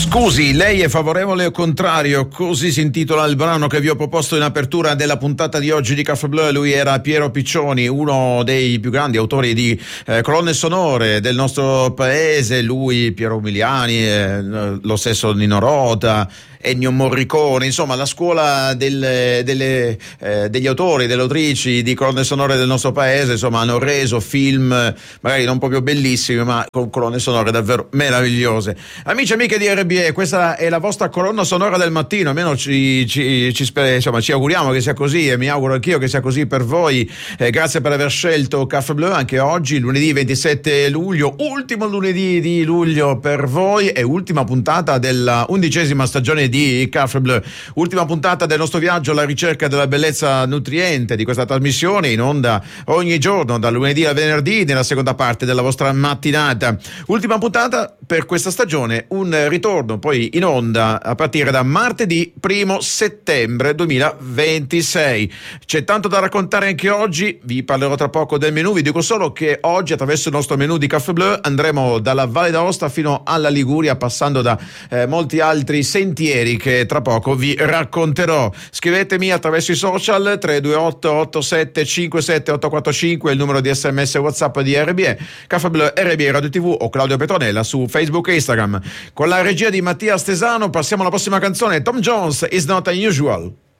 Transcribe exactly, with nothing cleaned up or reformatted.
Scusi, lei è favorevole o contrario? Così si intitola il brano che vi ho proposto in apertura della puntata di oggi di Café Bleu. Lui era Piero Piccioni, uno dei più grandi autori di eh, colonne sonore del nostro paese. Lui, Piero Umiliani, eh, lo stesso Nino Rota, Ennio Morricone, insomma la scuola del, delle, eh, degli autori, delle autrici di colonne sonore del nostro paese, insomma hanno reso film magari non proprio bellissimi ma con colonne sonore davvero meravigliose. Amici e amiche di R B E, questa è la vostra colonna sonora del mattino, almeno ci, ci, ci, insomma, ci auguriamo che sia così e mi auguro anch'io che sia così per voi. Eh, grazie per aver scelto Café Bleu anche oggi, lunedì ventisette luglio, ultimo lunedì di luglio per voi e ultima puntata della undicesima stagione di Café Bleu, ultima puntata del nostro viaggio alla ricerca della bellezza nutriente di questa trasmissione in onda ogni giorno dal lunedì al venerdì nella seconda parte della vostra mattinata. Ultima puntata per questa stagione, un ritorno poi in onda a partire da martedì primo settembre duemilaventisei. C'è tanto da raccontare anche oggi, vi parlerò tra poco del menù, vi dico solo che oggi attraverso il nostro menù di Café Bleu andremo dalla Valle d'Aosta fino alla Liguria, passando da eh, molti altri sentieri che tra poco vi racconterò. Scrivetemi attraverso i social tre due otto otto sette cinque sette otto quattro cinque, il numero di sms e WhatsApp di R B E, Café Bleu R B E Radio tivù o Claudio Petronella su Facebook e Instagram. Con la regia di Mattia Stesano passiamo alla prossima canzone, Tom Jones, Is Not Unusual.